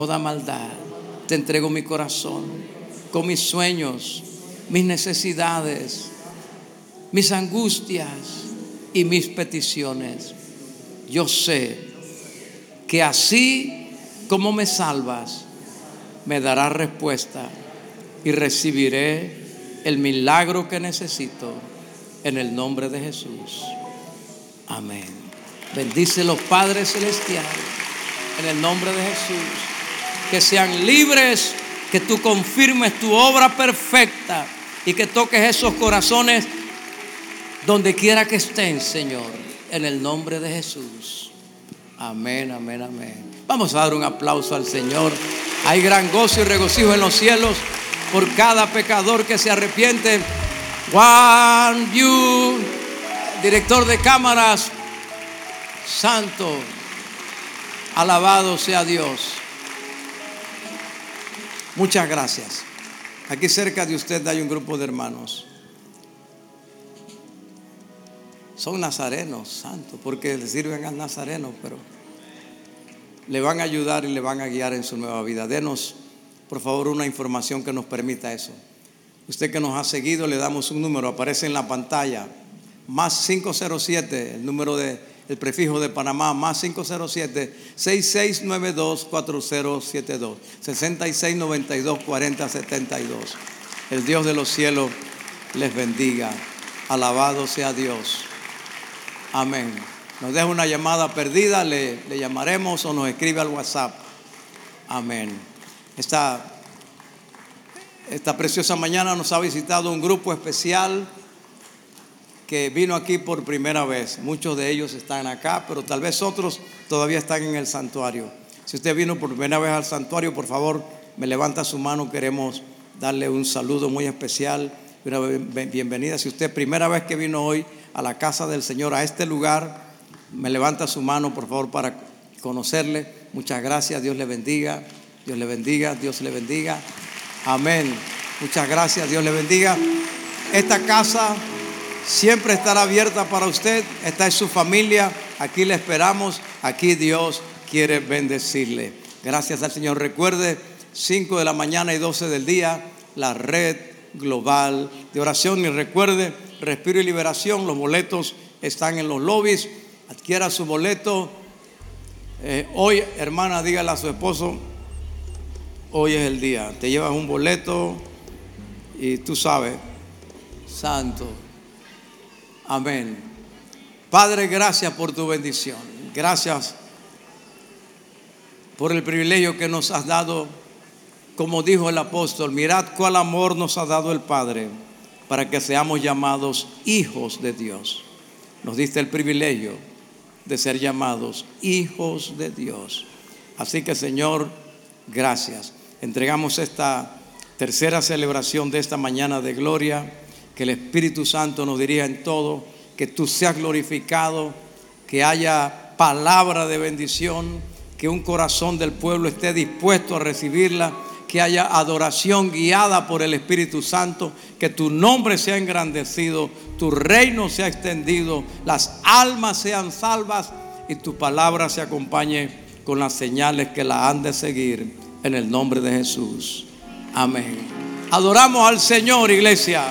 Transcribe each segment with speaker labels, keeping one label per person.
Speaker 1: toda maldad. Te entrego mi corazón con mis sueños, mis necesidades, mis angustias y mis peticiones. Yo sé que así como me salvas, me darás respuesta y recibiré el milagro que necesito en el nombre de Jesús. Amén. Bendice los Padres Celestiales en el nombre de Jesús. Que sean libres, que tú confirmes tu obra perfecta y que toques esos corazones donde quiera que estén, Señor, en el nombre de Jesús. Amén, amén, amén. Vamos a dar un aplauso al Señor. Hay gran gozo y regocijo en los cielos por cada pecador que se arrepiente. Juan Yu, director de cámaras, santo, alabado sea Dios. Muchas gracias. Aquí cerca de usted hay un grupo de hermanos. Son nazarenos, santos, porque le sirven al nazareno, pero le van a ayudar y le van a guiar en su nueva vida. Denos, por favor, una información que nos permita eso. Usted que nos ha seguido, le damos un número, aparece en la pantalla, más 507, el número el prefijo de Panamá, más 507-6692-4072, 6692-4072. El Dios de los cielos les bendiga. Alabado sea Dios. Amén. Nos deja una llamada perdida, le llamaremos o nos escribe al WhatsApp. Amén. Esta preciosa mañana nos ha visitado un grupo especial que vino aquí por primera vez. Muchos de ellos están acá, pero tal vez otros todavía están en el santuario. Si usted vino por primera vez al santuario, por favor, me levanta su mano. Queremos darle un saludo muy especial, una bienvenida. Si usted primera vez que vino hoy a la casa del Señor, a este lugar, me levanta su mano, por favor, para conocerle. Muchas gracias. Dios le bendiga. Dios le bendiga. Dios le bendiga. Amén. Muchas gracias. Dios le bendiga. Esta casa siempre estará abierta para usted. Esta es su familia. Aquí le esperamos. Aquí Dios quiere bendecirle. Gracias al Señor. Recuerde, 5 de la mañana y 12 del día, la red global de oración. Y recuerde, Respiro y Liberación. Los boletos están en los lobbies. Adquiera su boleto. Hoy, hermana, dígale a su esposo, hoy es el día. Te llevas un boleto y tú sabes, santo. Amén. Padre, gracias por tu bendición. Gracias por el privilegio que nos has dado. Como dijo el apóstol, mirad cuál amor nos ha dado el Padre para que seamos llamados hijos de Dios. Nos diste el privilegio de ser llamados hijos de Dios. Así que, Señor, gracias. Entregamos esta tercera celebración de esta mañana de gloria. Que el Espíritu Santo nos dirija en todo, que tú seas glorificado, que haya palabra de bendición, que un corazón del pueblo esté dispuesto a recibirla, que haya adoración guiada por el Espíritu Santo, que tu nombre sea engrandecido, tu reino sea extendido, las almas sean salvas y tu palabra se acompañe con las señales que la han de seguir, en el nombre de Jesús. Amén. Adoramos al Señor, iglesia.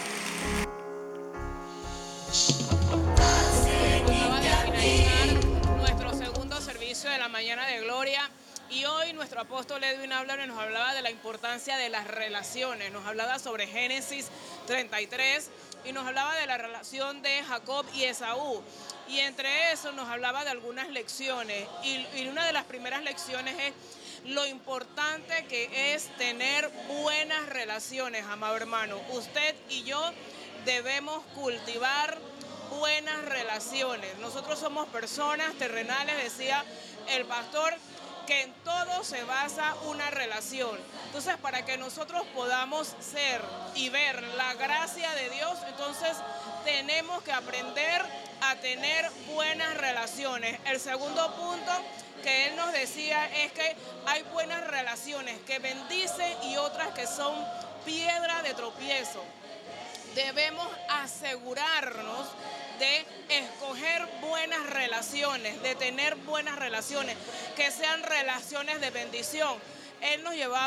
Speaker 2: Nuestro segundo servicio de la mañana de gloria, y hoy nuestro apóstol Edwin Áblaro nos hablaba de la importancia de las relaciones. Nos hablaba sobre Génesis 33 y nos hablaba de la relación de Jacob y Esaú, y entre eso nos hablaba de algunas lecciones, y una de las primeras lecciones es lo importante que es tener buenas relaciones, amado hermano. Usted y yo debemos cultivar buenas relaciones. Nosotros somos personas terrenales, decía el pastor, que en todo se basa una relación. Entonces, para que nosotros podamos ser y ver la gracia de Dios, entonces tenemos que aprender a tener buenas relaciones. El segundo punto que él nos decía es que hay buenas relaciones que bendicen y otras que son piedra de tropiezo. Debemos asegurarnos de escoger buenas relaciones, de tener buenas relaciones, que sean relaciones de bendición. Él nos llevaba